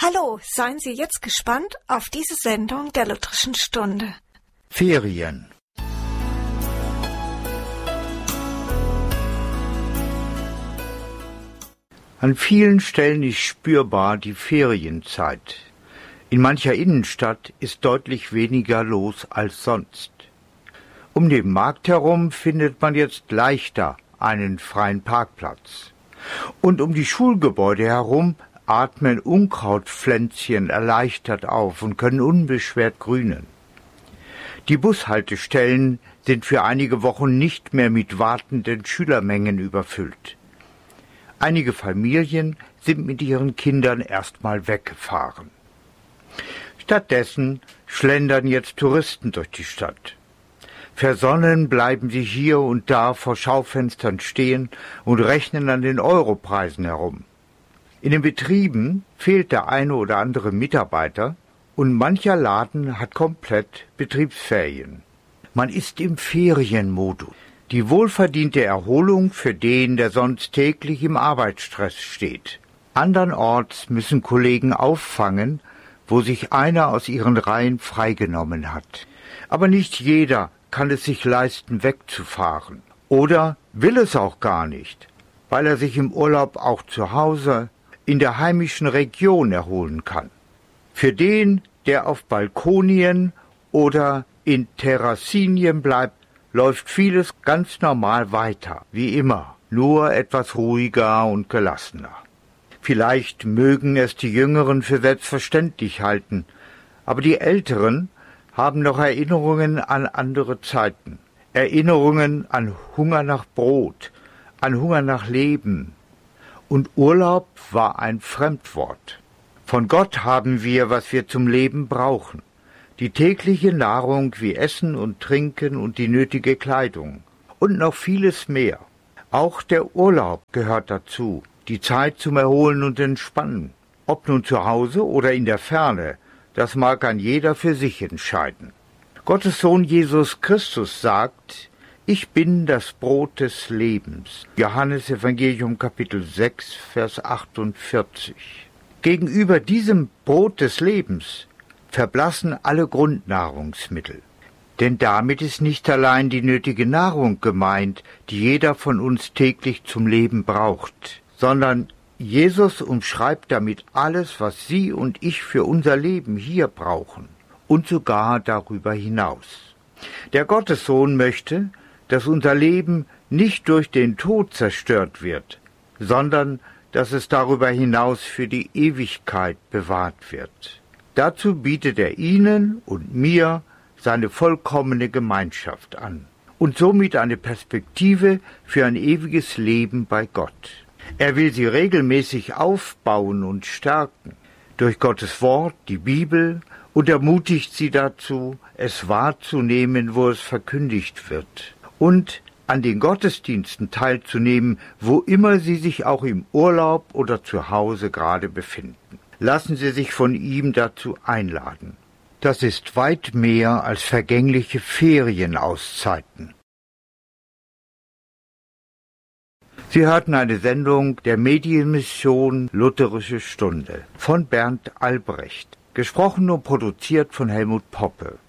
Hallo, seien Sie jetzt gespannt auf diese Sendung der Lutherischen Stunde. Ferien. An vielen Stellen ist spürbar die Ferienzeit. In mancher Innenstadt ist deutlich weniger los als sonst. Um den Markt herum findet man jetzt leichter einen freien Parkplatz. Und um die Schulgebäude herum atmen Unkrautpflänzchen erleichtert auf und können unbeschwert grünen. Die Bushaltestellen sind für einige Wochen nicht mehr mit wartenden Schülermengen überfüllt. Einige Familien sind mit ihren Kindern erstmal weggefahren. Stattdessen schlendern jetzt Touristen durch die Stadt. Versonnen bleiben sie hier und da vor Schaufenstern stehen und rechnen an den Europreisen herum. In den Betrieben fehlt der eine oder andere Mitarbeiter und mancher Laden hat komplett Betriebsferien. Man ist im Ferienmodus. Die wohlverdiente Erholung für den, der sonst täglich im Arbeitsstress steht. Andernorts müssen Kollegen auffangen, wo sich einer aus ihren Reihen freigenommen hat. Aber nicht jeder kann es sich leisten, wegzufahren. Oder will es auch gar nicht, weil er sich im Urlaub auch zu Hause in der heimischen Region erholen kann. Für den, der auf Balkonien oder in Terrassinien bleibt, läuft vieles ganz normal weiter, wie immer, nur etwas ruhiger und gelassener. Vielleicht mögen es die Jüngeren für selbstverständlich halten, aber die Älteren haben noch Erinnerungen an andere Zeiten, Erinnerungen an Hunger nach Brot, an Hunger nach Leben. Und Urlaub war ein Fremdwort. Von Gott haben wir, was wir zum Leben brauchen. Die tägliche Nahrung wie Essen und Trinken und die nötige Kleidung. Und noch vieles mehr. Auch der Urlaub gehört dazu, die Zeit zum Erholen und Entspannen. Ob nun zu Hause oder in der Ferne, das mag ein jeder für sich entscheiden. Gottes Sohn Jesus Christus sagt: Ich bin das Brot des Lebens. Johannes Evangelium Kapitel 6, Vers 48. Gegenüber diesem Brot des Lebens verblassen alle Grundnahrungsmittel. Denn damit ist nicht allein die nötige Nahrung gemeint, die jeder von uns täglich zum Leben braucht, sondern Jesus umschreibt damit alles, was Sie und ich für unser Leben hier brauchen und sogar darüber hinaus. Der Gottessohn möchte, dass unser Leben nicht durch den Tod zerstört wird, sondern dass es darüber hinaus für die Ewigkeit bewahrt wird. Dazu bietet er Ihnen und mir seine vollkommene Gemeinschaft an und somit eine Perspektive für ein ewiges Leben bei Gott. Er will sie regelmäßig aufbauen und stärken durch Gottes Wort, die Bibel, und ermutigt sie dazu, es wahrzunehmen, wo es verkündigt wird, und an den Gottesdiensten teilzunehmen, wo immer sie sich auch im Urlaub oder zu Hause gerade befinden. Lassen Sie sich von ihm dazu einladen. Das ist weit mehr als vergängliche Ferienauszeiten. Sie hörten eine Sendung der Medienmission Lutherische Stunde von Bernd Albrecht, gesprochen und produziert von Helmut Poppe.